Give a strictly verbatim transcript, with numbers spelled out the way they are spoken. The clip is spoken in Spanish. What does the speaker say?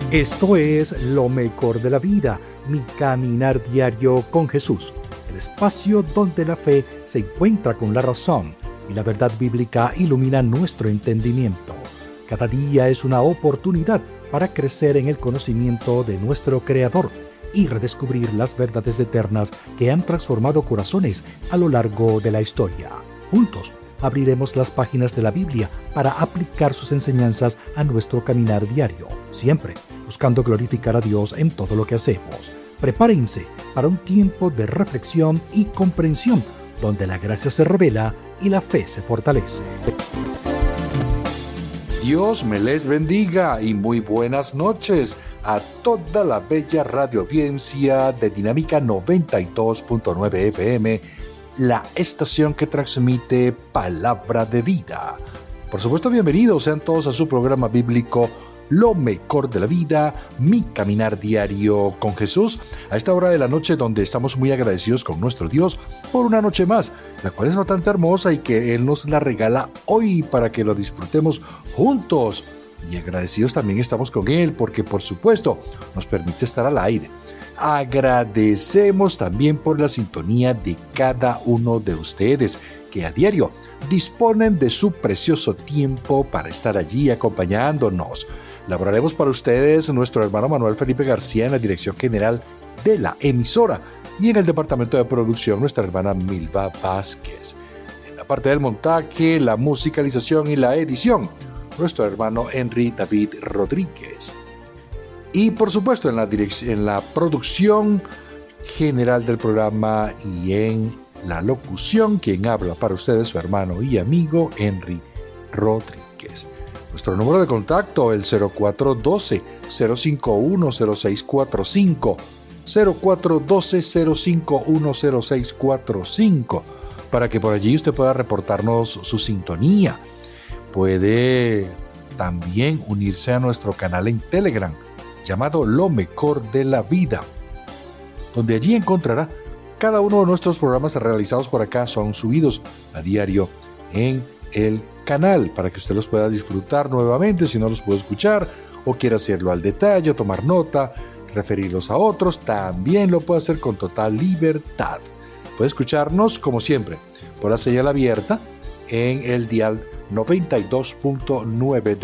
Esto es Lo Mejor de la Vida, mi caminar diario con Jesús, el espacio donde la fe se encuentra con la razón y la verdad bíblica ilumina nuestro entendimiento. Cada día es una oportunidad para crecer en el conocimiento de nuestro Creador y redescubrir las verdades eternas que han transformado corazones a lo largo de la historia. Juntos abriremos las páginas de la Biblia para aplicar sus enseñanzas a nuestro caminar diario, siempre buscando glorificar a Dios en todo lo que hacemos. Prepárense para un tiempo de reflexión y comprensión, donde la gracia se revela y la fe se fortalece. Dios me les bendiga y muy buenas noches a toda la bella radio audiencia de Dinámica noventa y dos punto nueve F M, la estación que transmite Palabra de Vida. Por supuesto, bienvenidos sean todos a su programa bíblico Lo Mejor de la Vida, mi caminar diario con Jesús, a esta hora de la noche donde estamos muy agradecidos con nuestro Dios por una noche más, la cual es bastante hermosa y que Él nos la regala hoy para que lo disfrutemos juntos. Y agradecidos también estamos con Él porque, por supuesto, nos permite estar al aire. Agradecemos también por la sintonía de cada uno de ustedes que a diario disponen de su precioso tiempo para estar allí acompañándonos. Laboraremos para ustedes nuestro hermano Manuel Felipe García en la dirección general de la emisora y en el departamento de producción nuestra hermana Milva Vázquez. En la parte del montaje, la musicalización y la edición, nuestro hermano Henry David Rodríguez. Y por supuesto en la, direc- en la producción general del programa y en la locución, quien habla para ustedes, su hermano y amigo Henry Rodríguez. Nuestro número de contacto, el cero cuatro uno dos, cero cinco uno, cero seis cuatro cinco, cero cuatro uno dos, cero cinco uno, cero seis cuatro cinco, para que por allí usted pueda reportarnos su sintonía. Puede también unirse a nuestro canal en Telegram, llamado Lo Mejor de la Vida, donde allí encontrará cada uno de nuestros programas realizados por acá, son subidos a diario en el canal para que usted los pueda disfrutar nuevamente si no los puede escuchar o quiere hacerlo al detalle, tomar nota, referirlos a otros, también lo puede hacer con total libertad. Puede escucharnos como siempre por la señal abierta en el dial noventa y dos punto nueve